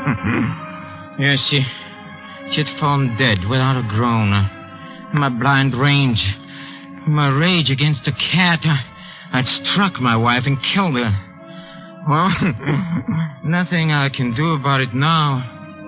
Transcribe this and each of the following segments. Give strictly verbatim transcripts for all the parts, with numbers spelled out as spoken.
Yes, she, she had fallen dead without a groan. Uh, my blind rage, my rage against the cat, I, I'd struck my wife and killed her. Well, nothing I can do about it now.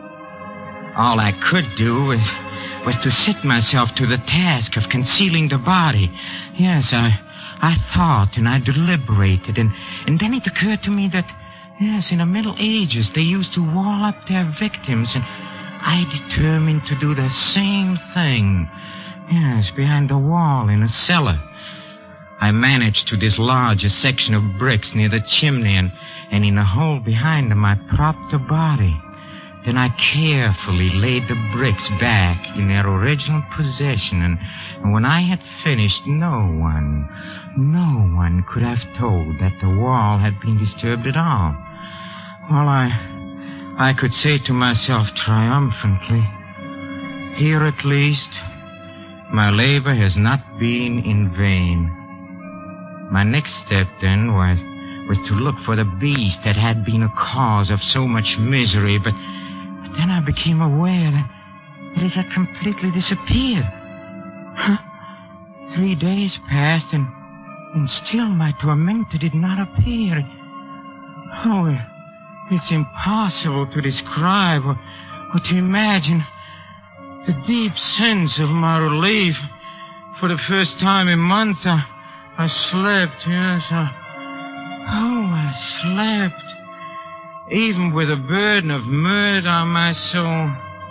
All I could do was, was to set myself to the task of concealing the body. Yes, I, I thought and I deliberated, and, and then it occurred to me that, yes, in the Middle Ages, they used to wall up their victims, and I determined to do the same thing. Yes, behind the wall in a cellar. I managed to dislodge a section of bricks near the chimney, and, and in a hole behind them I propped the body. Then I carefully laid the bricks back in their original position, and, and when I had finished, no one, no one could have told that the wall had been disturbed at all. Well, I, I could say to myself triumphantly, here at least, my labor has not been in vain. My next step, then, was, was to look for the beast that had been a cause of so much misery, but, but then I became aware that, that it had completely disappeared. Huh? Three days passed, and, and still my tormentor did not appear. Oh, it's impossible to describe or, or to imagine the deep sense of my relief. For the first time in months, I, I slept, yes. I, oh, I slept. Even with a burden of murder on my soul.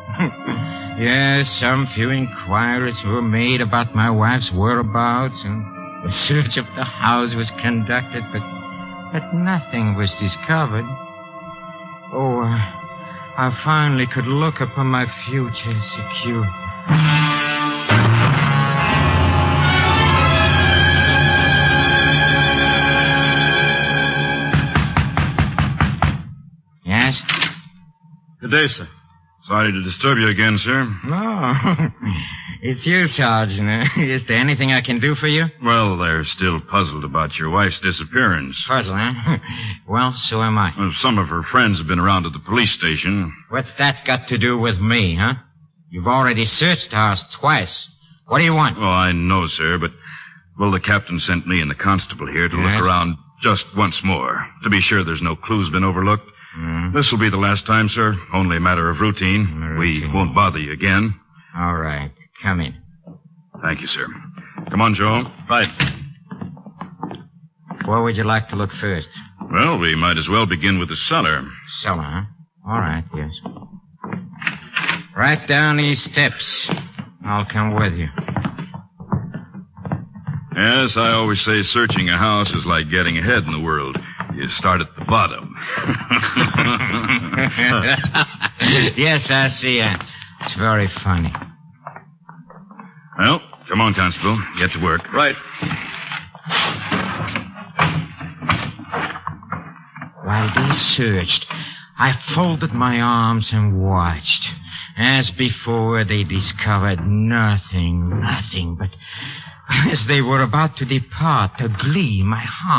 Yes, some few inquiries were made about my wife's whereabouts, and a search of the house was conducted, but, but nothing was discovered. Oh, I, I finally could look upon my future secure. Yes? Good day, sir. Sorry to disturb you again, sir. No, it's you, Sergeant. Is there anything I can do for you? Well, they're still puzzled about your wife's disappearance. Puzzled, huh? Well, so am I. Well, some of her friends have been around at the police station. What's that got to do with me, huh? You've already searched the house twice. What do you want? Oh, I know, sir, but, well, the captain sent me and the constable here to Yes? look around just once more, to be sure there's no clues been overlooked. Mm. This will be the last time, sir. Only a matter of routine. routine. We won't bother you again. All right. Come in. Thank you, sir. Come on, Joe. Right. Where would you like to look first? Well, we might as well begin with the cellar. Cellar, huh? All right, yes. Right down these steps. I'll come with you. Yes, I always say searching a house is like getting ahead in the world. You start at the bottom. Yes, I see. Uh, it's very funny. Well, come on, Constable. Get to work. Right. While they searched, I folded my arms and watched. As before, they discovered nothing, nothing, but as they were about to depart, a gleam, my heart